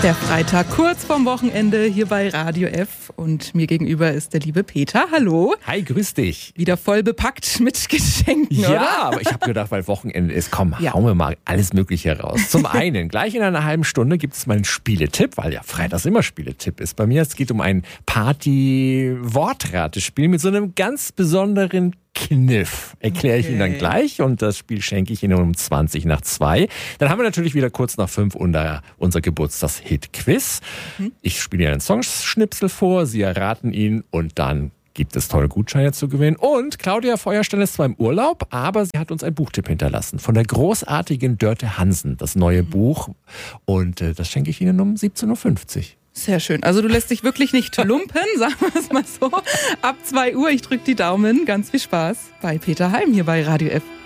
Der Freitag kurz vorm Wochenende hier bei Radio F und mir gegenüber ist der liebe Peter. Hallo. Hi, grüß dich. Wieder voll bepackt mit Geschenken, ja, oder? Aber ich habe gedacht, weil Wochenende ist, komm, hauen wir mal alles Mögliche raus. Zum einen, gleich in einer halben Stunde gibt es mal einen Spieletipp, weil ja Freitags immer Spieletipp ist bei mir. Es geht um ein Party-Wortratespiel mit so einem ganz besonderen Kniff. Erkläre ich Ihnen dann gleich und das Spiel schenke ich Ihnen um 20 nach 2. Dann haben wir natürlich wieder kurz nach 5 unser Geburtstags-Hit-Quiz. Ich spiele Ihnen einen Songschnipsel vor, Sie erraten ihn und dann gibt es tolle Gutscheine zu gewinnen. Und Claudia Feuerstein ist zwar im Urlaub, aber sie hat uns einen Buchtipp hinterlassen von der großartigen Dörte Hansen, das neue Buch. Und das schenke ich Ihnen um 17.50 Uhr. Sehr schön. Also du lässt dich wirklich nicht lumpen, sagen wir es mal so. Ab 2 Uhr, ich drücke die Daumen. Ganz viel Spaß bei Peter Heim hier bei Radio F.